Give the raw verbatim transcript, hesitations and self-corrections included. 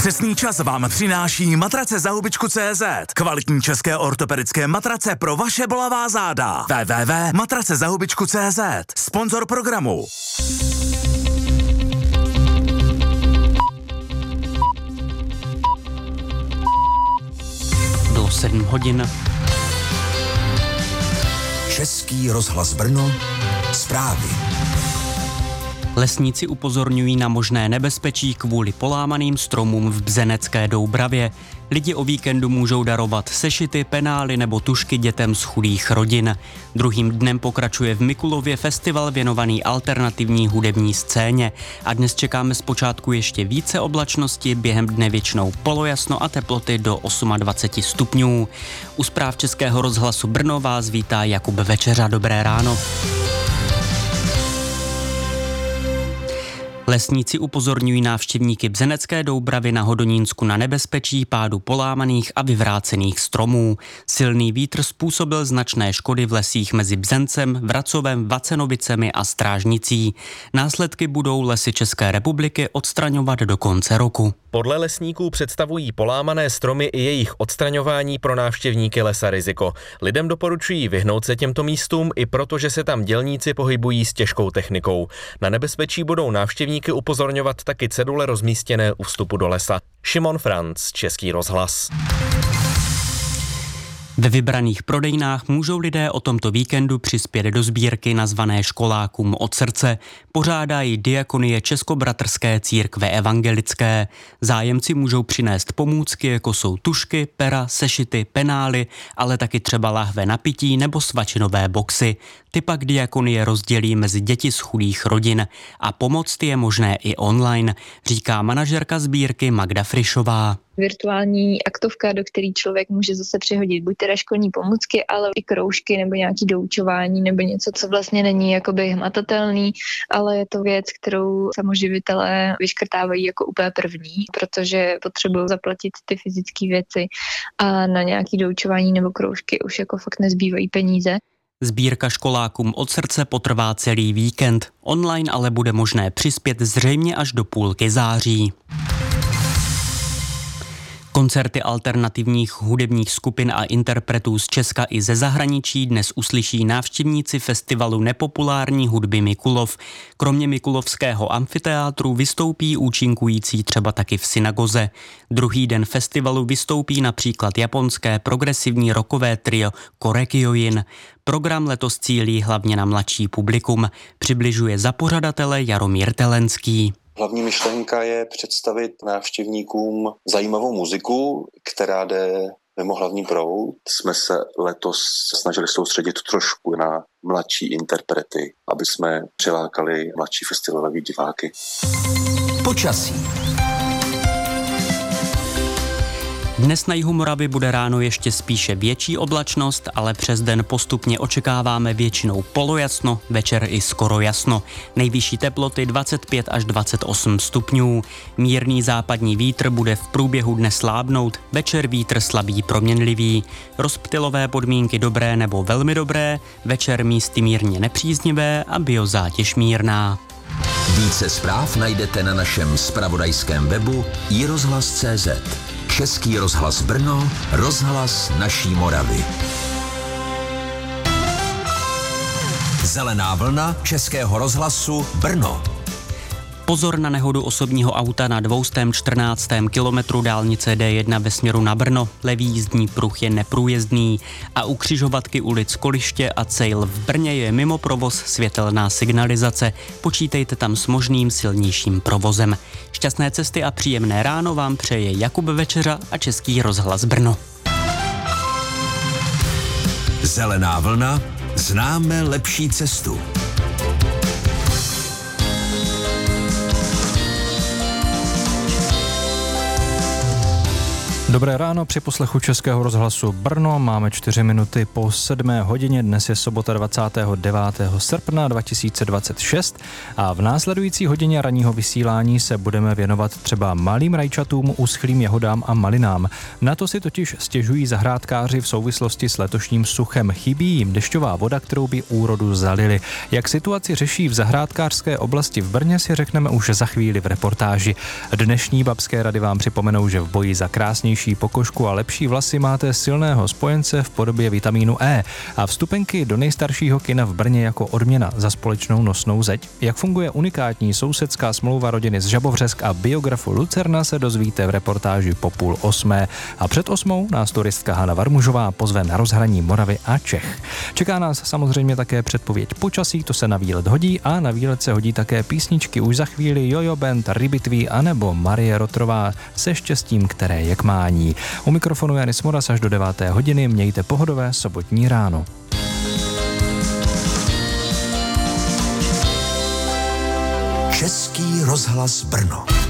Přesný čas vám přináší matrace za hubičku tečka cé zet. Kvalitní české ortopedické matrace pro vaše bolavá záda. w w w tečka matrace za hubičku tečka cé zet. Sponzor programu. Bylo sedm hodin. Český rozhlas Brno. Zprávy. Lesníci upozorňují na možné nebezpečí kvůli polámaným stromům v Bzenecké Doubravě. Lidi o víkendu můžou darovat sešity, penály nebo tužky dětem z chudých rodin. Druhým dnem pokračuje v Mikulově festival věnovaný alternativní hudební scéně. A dnes čekáme zpočátku ještě více oblačnosti, během dne většinou polojasno a teploty do dvacet osm stupňů. U zpráv Českého rozhlasu Brno vás vítá Jakub Večeřa. Dobré ráno. Lesníci upozorňují návštěvníky Bzenecké Doubravy na Hodonínsku na nebezpečí pádu polámaných a vyvrácených stromů. Silný vítr způsobil značné škody v lesích mezi Bzencem, Vracovem, Vacenovicemi a Strážnicí. Následky budou Lesy České republiky odstraňovat do konce roku. Podle lesníků představují polámané stromy i jejich odstraňování pro návštěvníky lesa riziko. Lidem doporučují vyhnout se těmto místům i protože se tam dělníci pohybují s těžkou technikou. Na nebezpečí budou návštěvníky upozorňovat taky cedule rozmístěné u vstupu do lesa. Šimon Franc, Český rozhlas. Ve vybraných prodejnách můžou lidé o tomto víkendu přispět do sbírky nazvané Školákům od srdce. Pořádá ji Diakonie Českobratrské církve evangelické. Zájemci můžou přinést pomůcky, jako jsou tužky, pera, sešity, penály, ale taky třeba lahve na pití nebo svačinové boxy. Ty pak Diakonie rozdělí mezi děti z chudých rodin. A pomoct je možné i online, říká manažerka sbírky Magda Frišová. Virtuální aktovka, do který člověk může zase přihodit buď teda školní pomůcky, ale i kroužky nebo nějaký doučování nebo něco, co vlastně není jakoby hmatatelný, ale je to věc, kterou samoživitelé vyškrtávají jako úplně první, protože potřebují zaplatit ty fyzické věci a na nějaký doučování nebo kroužky už jako fakt nezbývají peníze. Sbírka Školákům od srdce potrvá celý víkend. Online ale bude možné přispět zřejmě až do půlky září. Koncerty alternativních hudebních skupin a interpretů z Česka i ze zahraničí dnes uslyší návštěvníci festivalu nepopulární hudby Mikulov. Kromě Mikulovského amfiteátru vystoupí účinkující třeba taky v synagoze. Druhý den festivalu vystoupí například japonské progresivní rockové trio Korekiojin. Program letos cílí hlavně na mladší publikum, přibližuje za pořadatele Jaromír Telenský. Hlavní myšlenka je představit návštěvníkům zajímavou muziku, která jde mimo hlavní proud. Jsme se letos snažili soustředit trošku na mladší interprety, aby jsme přilákali mladší festivalové diváky. Počasí. Dnes na jihu Moravy bude ráno ještě spíše větší oblačnost, ale přes den postupně očekáváme většinou polojasno, večer i skoro jasno. Nejvyšší teploty dvacet pět až dvacet osm stupňů. Mírný západní vítr bude v průběhu dne slábnout, večer vítr slabý proměnlivý. Rozptylové podmínky dobré nebo velmi dobré, večer místy mírně nepříznivé a biozátěž mírná. Více zpráv najdete na našem zpravodajském webu i rozhlas tečka cé zet. Český rozhlas Brno, rozhlas naší Moravy. Zelená vlna Českého rozhlasu Brno. Pozor na nehodu osobního auta na dvě stě čtrnáctém kilometru dálnice D jedna ve směru na Brno. Levý jízdní pruh je neprůjezdný a u křižovatky ulic Koliště a Cejl v Brně je mimo provoz světelná signalizace. Počítejte tam s možným silnějším provozem. Šťastné cesty a příjemné ráno vám přeje Jakub Večeřa a Český rozhlas Brno. Zelená vlna, známe lepší cestu. Dobré ráno při poslechu Českého rozhlasu Brno. Máme čtyři minuty po sedmé hodině. Dnes je sobota dvacátého devátého srpna dva tisíce dvacet šest a v následující hodině ranního vysílání se budeme věnovat třeba malým rajčatům, uschlým jahodám a malinám. Na to si totiž stěžují zahrádkáři v souvislosti s letošním suchem. Chybí jim dešťová voda, kterou by úrodu zalili. Jak situaci řeší v zahrádkářské oblasti v Brně, si řekneme už za chvíli v reportáži. Dnešní babské rady vám připomenou, že v boji za krásnější pokožku a lepší vlasy máte silného spojence v podobě vitamínu E a vstupenky do nejstaršího kina v Brně jako odměna za společnou nosnou zeď. Jak funguje unikátní sousedská smlouva rodiny z Žabovřesk a biografu Lucerna, se dozvíte v reportáži po půl osmé a před osmou nás turistka Hana Varmužová pozve na rozhraní Moravy a Čech. Čeká nás samozřejmě také předpověď počasí, to se na výlet hodí, a na výlet se hodí také písničky. Už za chvíli Jojo Band, Rybitví anebo Marie Rotrová se štěstím, které je k mání. U mikrofonu Janis Moras až do deváté hodiny. Mějte pohodové sobotní ráno. Český rozhlas Brno.